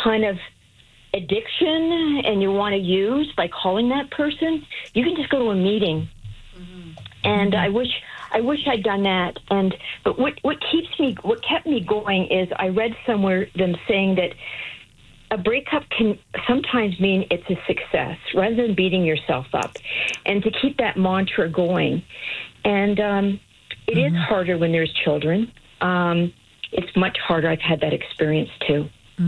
kind of addiction and you want to use by calling that person, you can just go to a meeting. And I wish I'd done that. But what kept me going is I read somewhere them saying that a breakup can sometimes mean it's a success rather than beating yourself up, and to keep that mantra going. And it is harder when there's children. It's much harder. I've had that experience too.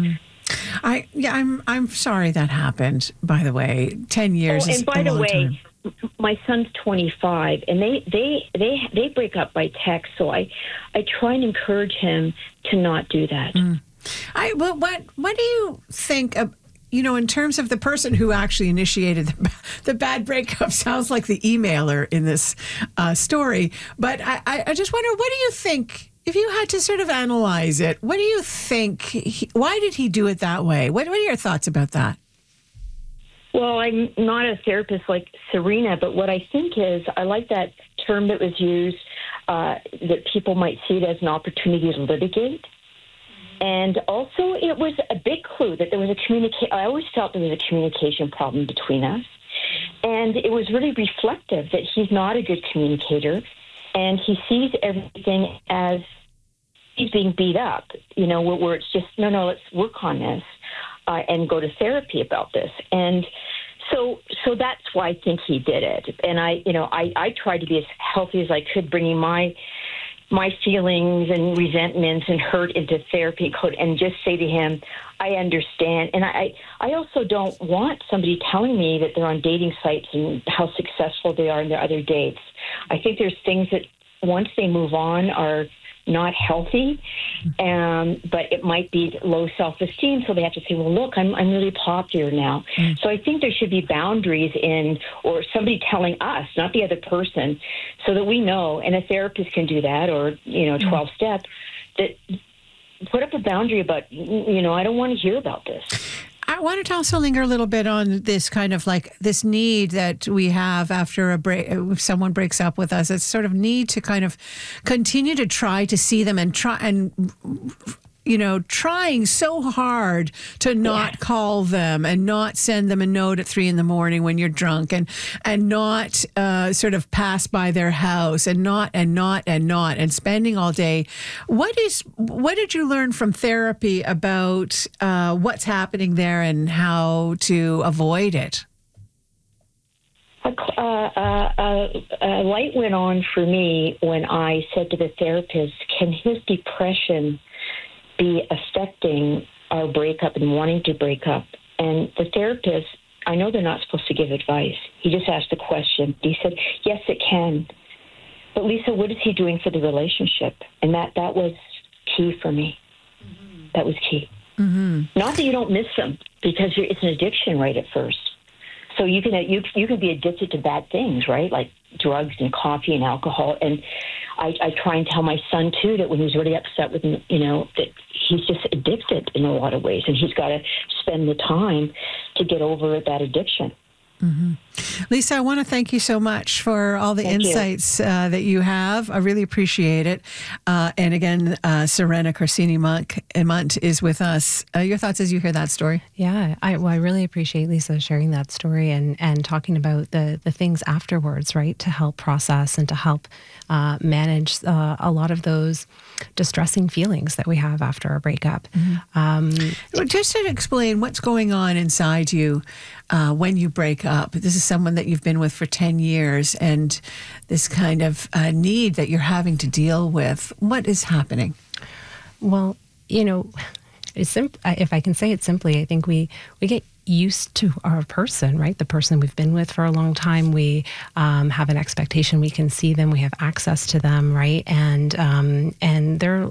I'm sorry that happened. By the way, 10 years is a long time. And by the way, my son's 25, and they break up by text. So I try and encourage him to not do that. What do you think of, in terms of the person who actually initiated the bad breakup? Sounds like the emailer in this story. But I just wonder, what do you think, if you had to sort of analyze it, what do you think, why did he do it that way? What are your thoughts about that? Well, I'm not a therapist like Serena, but what I think is, I like that term that was used, that people might see it as an opportunity to litigate. And also, it was a big clue that there was I always felt there was a communication problem between us. And it was really reflective that he's not a good communicator, and he sees everything as he's being beat up, where it's just, no, let's work on this and go to therapy about this. And so that's why I think he did it. And I tried to be as healthy as I could, bringing my feelings and resentments and hurt into therapy and just say to him, I understand. And I also don't want somebody telling me that they're on dating sites and how successful they are in their other dates. I think there's things that once they move on are not healthy, but it might be low self-esteem, so they have to say, well, look, I'm really popular now. So I think there should be boundaries or somebody telling us, not the other person, so that we know, and a therapist can do that, or 12 step, that put up a boundary about, I don't want to hear about this. I wanted to also linger a little bit on this kind of like this need that we have after a break, if someone breaks up with us, it's sort of need to kind of continue to try to see them and trying so hard to not call them and not send them a note at 3 a.m. when you're drunk and not sort of pass by their house and spending all day. What did you learn from therapy about what's happening there and how to avoid it? A light went on for me when I said to the therapist, can his depression be affecting our breakup and wanting to break up? And the therapist, I know they're not supposed to give advice. He just asked a question. He said, yes, it can. But Lisa, what is he doing for the relationship? And that was key for me. Mm-hmm. That was key. Mm-hmm. Not that you don't miss them, because it's an addiction right at first. So you can be addicted to bad things, right? Like drugs and coffee and alcohol. And I try and tell my son, too, that when he's really upset with me, that he's just addicted in a lot of ways. And he's got to spend the time to get over that addiction. Mm-hmm. Lisa, I want to thank you so much for all the insights that you have. I really appreciate it. And again, Serena Corsini-Munt is with us. Your thoughts as you hear that story? Yeah, I really appreciate Lisa sharing that story and talking about the things afterwards, right, to help process and to help manage a lot of those distressing feelings that we have after a breakup. Mm-hmm. Just to explain what's going on inside you when you break up. This is someone that you've been with for 10 years and this kind of need that you're having to deal with. What is happening? Well, it's if I can say it simply, I think we get used to our person, right? The person we've been with for a long time. We have an expectation we can see them, we have access to them, right? And they're,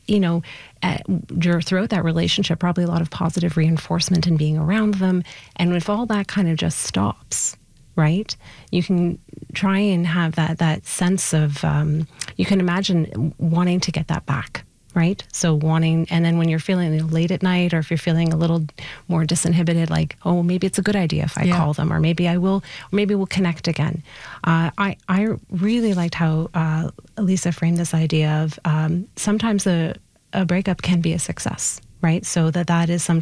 throughout that relationship, probably a lot of positive reinforcement in being around them. And if all that kind of just stops, right? You can try and have that sense of, you can imagine wanting to get that back. Right? So and then when you're feeling late at night, or if you're feeling a little more disinhibited, like, oh, maybe it's a good idea if I call them, or maybe I will, or maybe we'll connect again. I really liked how Lisa framed this idea of sometimes a breakup can be a success, right? So that is sometimes